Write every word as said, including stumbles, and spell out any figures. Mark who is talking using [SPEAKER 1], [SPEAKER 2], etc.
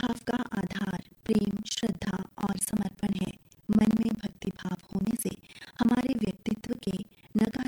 [SPEAKER 1] भाव का आधार प्रेम, श्रद्धा और समर्पण है। मन में भक्ति भाव होने से हमारे व्यक्तित्व के